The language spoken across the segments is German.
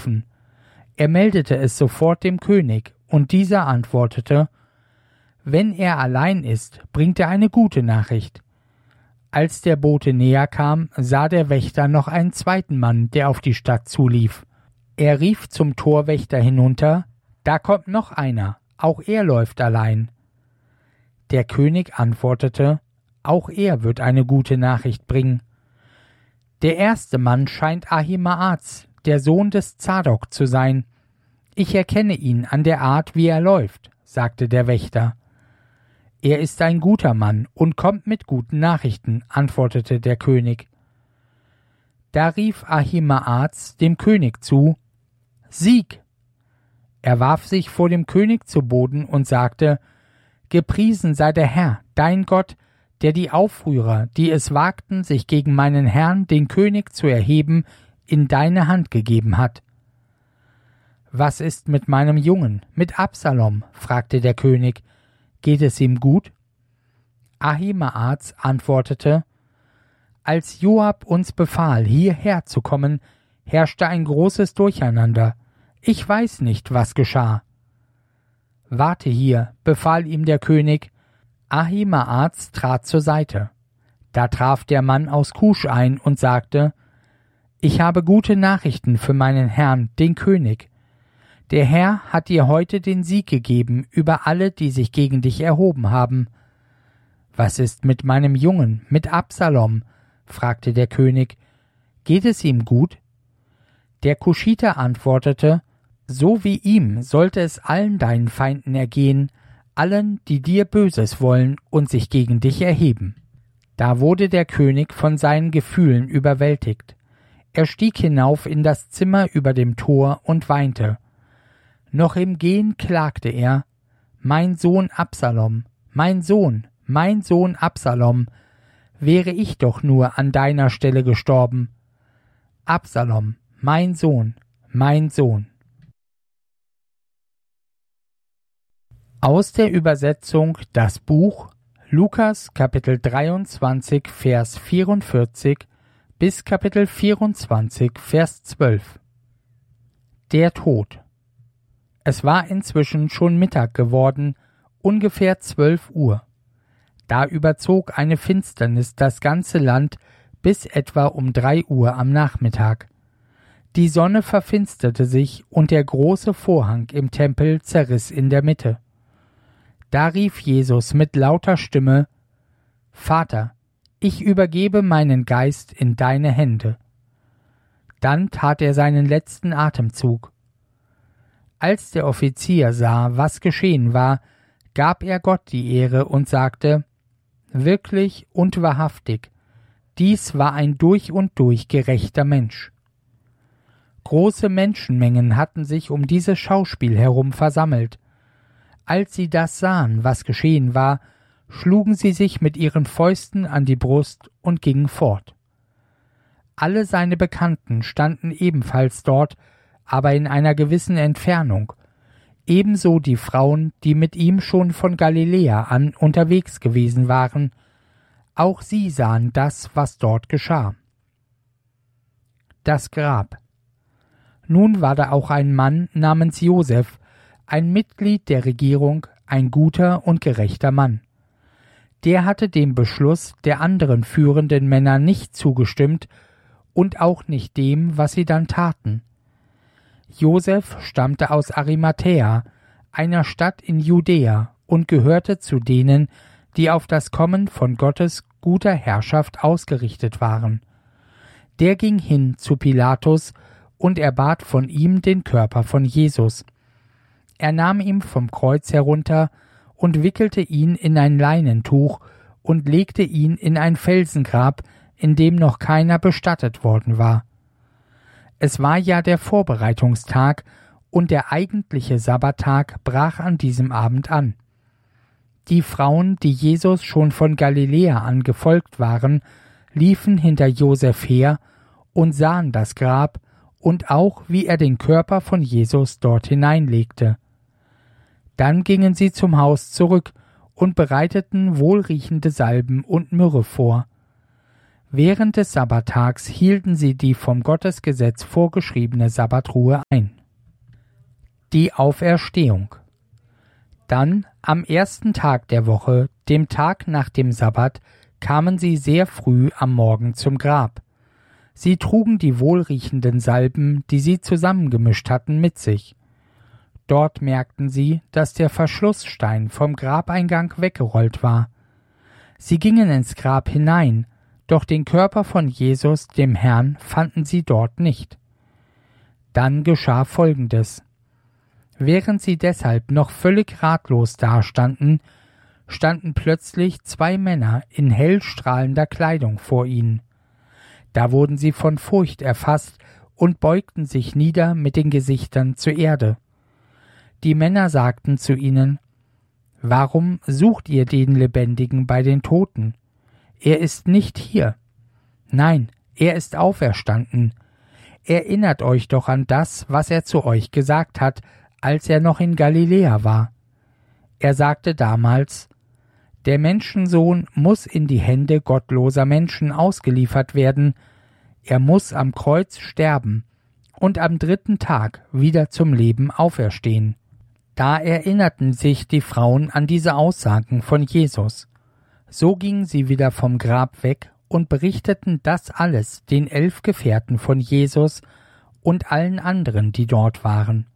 rufen. Er meldete es sofort dem König, und dieser antwortete: Wenn er allein ist, bringt er eine gute Nachricht. Als der Bote näher kam, sah der Wächter noch einen zweiten Mann, der auf die Stadt zulief. Er rief zum Torwächter hinunter: Da kommt noch einer, auch er läuft allein. Der König antwortete: Auch er wird eine gute Nachricht bringen. Der erste Mann scheint Ahimaaz, der Sohn des Zadok, zu sein. Ich erkenne ihn an der Art, wie er läuft, sagte der Wächter. Er ist ein guter Mann und kommt mit guten Nachrichten, antwortete der König. Da rief Ahimaaz dem König zu: Sieg! Er warf sich vor dem König zu Boden und sagte: Gepriesen sei der Herr, dein Gott, der die Aufrührer, die es wagten, sich gegen meinen Herrn, den König, zu erheben, in deine Hand gegeben hat. Was ist mit meinem Jungen, mit Absalom? Fragte der König. Geht es ihm gut? Ahimaaz antwortete: Als Joab uns befahl, hierher zu kommen, herrschte ein großes Durcheinander. Ich weiß nicht, was geschah. Warte hier, befahl ihm der König. Ahimaaz trat zur Seite. Da traf der Mann aus Kusch ein und sagte: Ich habe gute Nachrichten für meinen Herrn, den König. Der Herr hat dir heute den Sieg gegeben über alle, die sich gegen dich erhoben haben. Was ist mit meinem Jungen, mit Absalom? Fragte der König. Geht es ihm gut? Der Kuschiter antwortete: So wie ihm sollte es allen deinen Feinden ergehen, allen, die dir Böses wollen und sich gegen dich erheben. Da wurde der König von seinen Gefühlen überwältigt. Er stieg hinauf in das Zimmer über dem Tor und weinte. Noch im Gehen klagte er: Mein Sohn Absalom, mein Sohn Absalom, wäre ich doch nur an deiner Stelle gestorben. Absalom, mein Sohn, mein Sohn. Aus der Übersetzung Das Buch, Lukas Kapitel 23, Vers 44 bis Kapitel 24, Vers 12. Der Tod. Es war inzwischen schon Mittag geworden, ungefähr 12 Uhr. Da überzog eine Finsternis das ganze Land bis etwa um 3 Uhr am Nachmittag. Die Sonne verfinsterte sich und der große Vorhang im Tempel zerriss in der Mitte. Da rief Jesus mit lauter Stimme: Vater, ich übergebe meinen Geist in deine Hände. Dann tat er seinen letzten Atemzug. Als der Offizier sah, was geschehen war, gab er Gott die Ehre und sagte: Wirklich und wahrhaftig, dies war ein durch und durch gerechter Mensch. Große Menschenmengen hatten sich um dieses Schauspiel herum versammelt. Als sie das sahen, was geschehen war, schlugen sie sich mit ihren Fäusten an die Brust und gingen fort. Alle seine Bekannten standen ebenfalls dort, aber in einer gewissen Entfernung, ebenso die Frauen, die mit ihm schon von Galiläa an unterwegs gewesen waren. Auch sie sahen das, was dort geschah. Das Grab. Nun war da auch ein Mann namens Josef, ein Mitglied der Regierung, ein guter und gerechter Mann. Der hatte dem Beschluss der anderen führenden Männer nicht zugestimmt und auch nicht dem, was sie dann taten. Josef stammte aus Arimathäa, einer Stadt in Judäa, und gehörte zu denen, die auf das Kommen von Gottes guter Herrschaft ausgerichtet waren. Der ging hin zu Pilatus und erbat von ihm den Körper von Jesus. Er nahm ihn vom Kreuz herunter und wickelte ihn in ein Leinentuch und legte ihn in ein Felsengrab, in dem noch keiner bestattet worden war. Es war ja der Vorbereitungstag, und der eigentliche Sabbattag brach an diesem Abend an. Die Frauen, die Jesus schon von Galiläa an gefolgt waren, liefen hinter Josef her und sahen das Grab und auch, wie er den Körper von Jesus dort hineinlegte. Dann gingen sie zum Haus zurück und bereiteten wohlriechende Salben und Myrrhe vor. Während des Sabbattags hielten sie die vom Gottesgesetz vorgeschriebene Sabbatruhe ein. Die Auferstehung. Dann, am ersten Tag der Woche, dem Tag nach dem Sabbat, kamen sie sehr früh am Morgen zum Grab. Sie trugen die wohlriechenden Salben, die sie zusammengemischt hatten, mit sich. Dort merkten sie, dass der Verschlussstein vom Grabeingang weggerollt war. Sie gingen ins Grab hinein, doch den Körper von Jesus, dem Herrn, fanden sie dort nicht. Dann geschah Folgendes. Während sie deshalb noch völlig ratlos dastanden, standen plötzlich 2 Männer in hell strahlender Kleidung vor ihnen. Da wurden sie von Furcht erfasst und beugten sich nieder mit den Gesichtern zur Erde. Die Männer sagten zu ihnen: Warum sucht ihr den Lebendigen bei den Toten? Er ist nicht hier. Nein, er ist auferstanden. Erinnert euch doch an das, was er zu euch gesagt hat, als er noch in Galiläa war. Er sagte damals: Der Menschensohn muss in die Hände gottloser Menschen ausgeliefert werden, er muss am Kreuz sterben und am 3. Tag wieder zum Leben auferstehen. Da erinnerten sich die Frauen an diese Aussagen von Jesus. So gingen sie wieder vom Grab weg und berichteten das alles den 11 Gefährten von Jesus und allen anderen, die dort waren.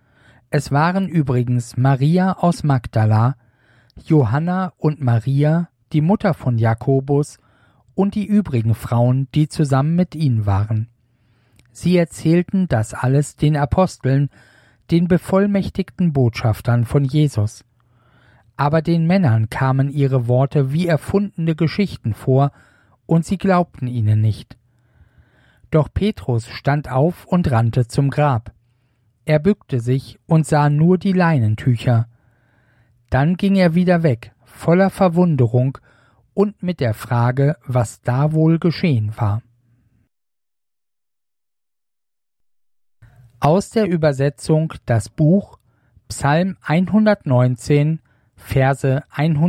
Es waren übrigens Maria aus Magdala, Johanna und Maria, die Mutter von Jakobus, und die übrigen Frauen, die zusammen mit ihnen waren. Sie erzählten das alles den Aposteln, den bevollmächtigten Botschaftern von Jesus. Aber den Männern kamen ihre Worte wie erfundene Geschichten vor, und sie glaubten ihnen nicht. Doch Petrus stand auf und rannte zum Grab. Er bückte sich und sah nur die Leinentücher. Dann ging er wieder weg, voller Verwunderung und mit der Frage, was da wohl geschehen war. Aus der Übersetzung das Buch Psalm 119, Verse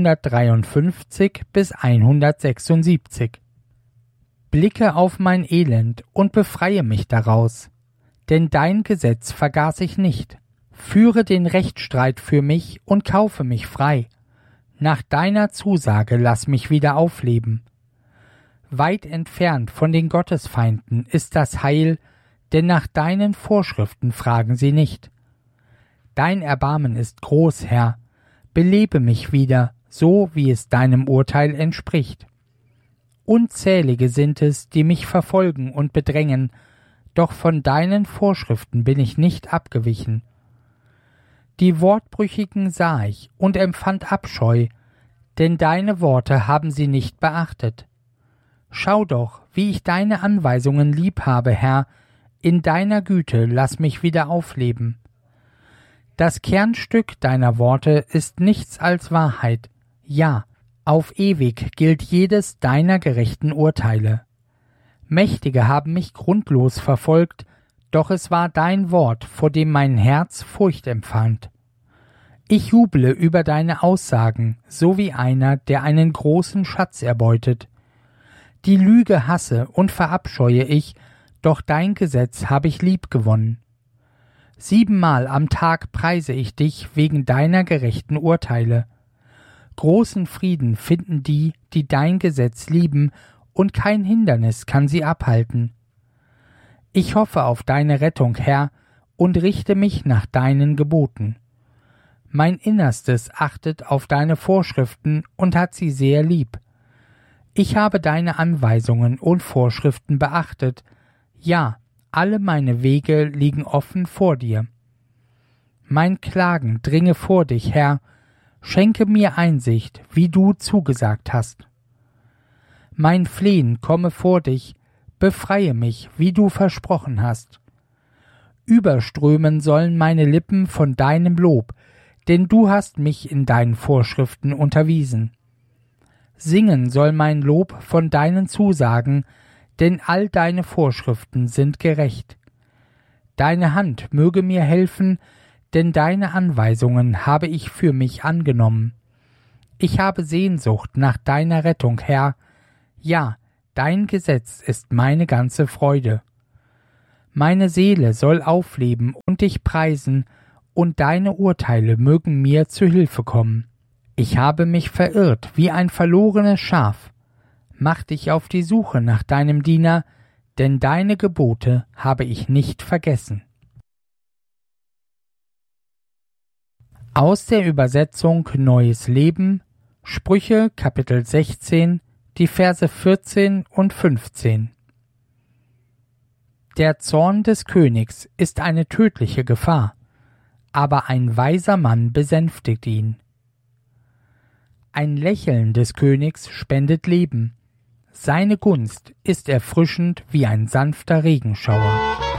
153 bis 176. Blicke auf mein Elend und befreie mich daraus, denn dein Gesetz vergaß ich nicht. Führe den Rechtsstreit für mich und kaufe mich frei. Nach deiner Zusage lass mich wieder aufleben. Weit entfernt von den Gottesfeinden ist das Heil, denn nach deinen Vorschriften fragen sie nicht. Dein Erbarmen ist groß, Herr, belebe mich wieder, so wie es deinem Urteil entspricht. Unzählige sind es, die mich verfolgen und bedrängen, doch von deinen Vorschriften bin ich nicht abgewichen. Die Wortbrüchigen sah ich und empfand Abscheu, denn deine Worte haben sie nicht beachtet. Schau doch, wie ich deine Anweisungen lieb habe, Herr, in deiner Güte lass mich wieder aufleben. Das Kernstück deiner Worte ist nichts als Wahrheit, ja, auf ewig gilt jedes deiner gerechten Urteile. Mächtige haben mich grundlos verfolgt, doch es war dein Wort, vor dem mein Herz Furcht empfand. Ich juble über deine Aussagen, so wie einer, der einen großen Schatz erbeutet. Die Lüge hasse und verabscheue ich, doch dein Gesetz habe ich liebgewonnen. 7-mal am Tag preise ich dich wegen deiner gerechten Urteile. Großen Frieden finden die, die dein Gesetz lieben, und kein Hindernis kann sie abhalten. Ich hoffe auf deine Rettung, Herr, und richte mich nach deinen Geboten. Mein Innerstes achtet auf deine Vorschriften und hat sie sehr lieb. Ich habe deine Anweisungen und Vorschriften beachtet, ja, alle meine Wege liegen offen vor dir. Mein Klagen dringe vor dich, Herr, schenke mir Einsicht, wie du zugesagt hast. Mein Flehen komme vor dich, befreie mich, wie du versprochen hast. Überströmen sollen meine Lippen von deinem Lob, denn du hast mich in deinen Vorschriften unterwiesen. Singen soll mein Lob von deinen Zusagen, denn all deine Vorschriften sind gerecht. Deine Hand möge mir helfen, denn deine Anweisungen habe ich für mich angenommen. Ich habe Sehnsucht nach deiner Rettung, Herr, ja, Dein Gesetz ist meine ganze Freude. Meine Seele soll aufleben und dich preisen, und deine Urteile mögen mir zu Hilfe kommen. Ich habe mich verirrt wie ein verlorenes Schaf. Mach dich auf die Suche nach deinem Diener, denn deine Gebote habe ich nicht vergessen. Aus der Übersetzung Neues Leben, Sprüche Kapitel 16, die Verse 14 und 15. Der Zorn des Königs ist eine tödliche Gefahr, aber ein weiser Mann besänftigt ihn. Ein Lächeln des Königs spendet Leben, seine Gunst ist erfrischend wie ein sanfter Regenschauer.